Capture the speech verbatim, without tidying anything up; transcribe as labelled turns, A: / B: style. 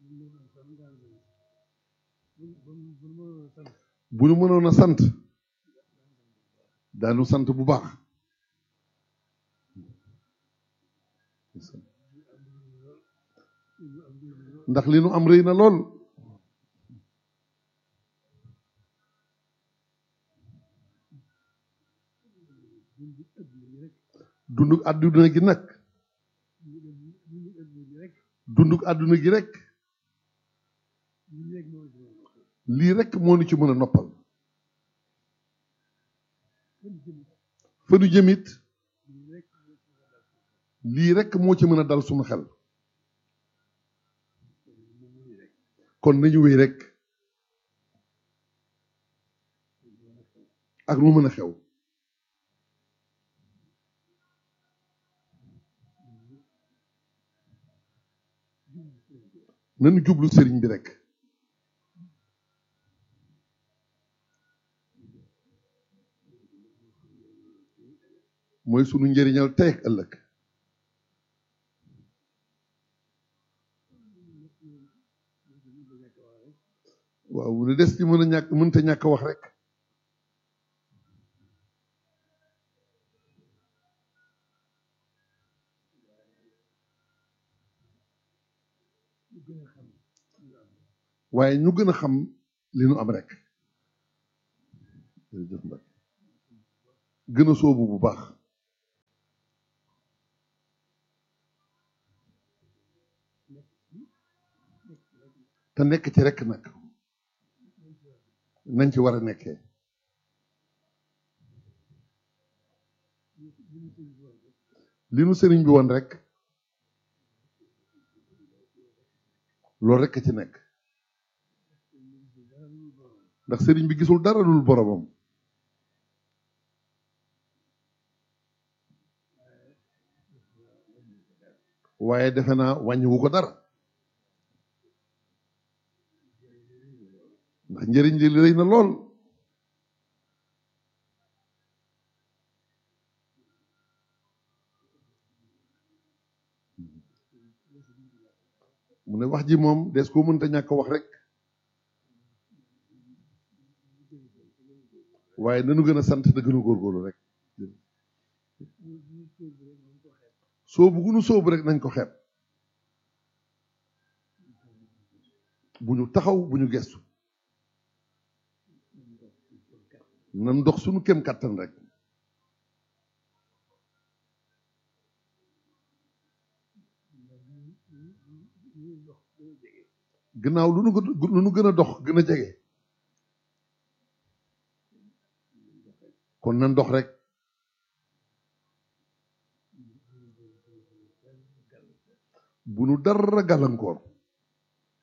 A: bu ñu mënoon a sant daanu sant bu baax ndax li nu am rëy na lool dunduk àdduna gi nag dunduk àdduna gi rek lii rek moo nu ci mën a noppal fa nu jëmit lii rek moo ci mën a dal suñu xel kon nañu wéy rek ak lu mën a xew nañu jublu sëriñ bi rek mooy sunu njëriñal tey ak ëllëg waaw lu des ci mën a ñàkk mënta ñàkk wax rek waaye ñu gën a xam li nu am rek jërëjëf Mbacke gën a sóobu bu baax te nekk ci rek nag nañ ci war a nekkee li nu sëriñ bi woon rek loolu rek ci nekk ndax sëriñ bi gisul dara lul boromam waaye defe naa wàññiwu ko dara ndax njëriñ li rëy na lool mu ne wax ji moom des koo mënta ñàkk wax rek waaye nanu gën a sant te gën a góorgóorlu rek soobu gu nu soobu rek nañ ko xeeb bu ñu taxaw bu ñu gestu nan dox suñu kem kàttan rek gannaaw lu nu lu nu gën a dox gën a jege kon nan dox rek bu nu dara gàllankoor